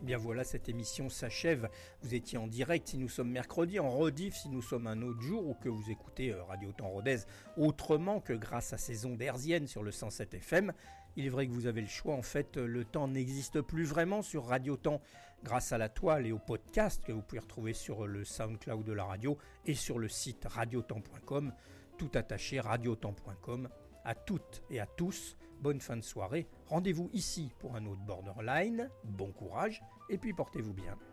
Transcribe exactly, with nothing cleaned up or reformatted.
Bien voilà, cette émission s'achève. Vous étiez en direct si nous sommes mercredi, en rediff si nous sommes un autre jour, ou que vous écoutez Radio Temps Rodez autrement que grâce à ces ondes hertziennes sur le cent sept F M. Il est vrai que vous avez le choix, en fait, le temps n'existe plus vraiment sur Radio Temps grâce à la toile et au podcast que vous pouvez retrouver sur le SoundCloud de la radio et sur le site radiotemps point com, tout attaché radiotemps point com. À toutes et à tous, bonne fin de soirée. Rendez-vous ici pour un autre Borderline. Bon courage et puis portez-vous bien.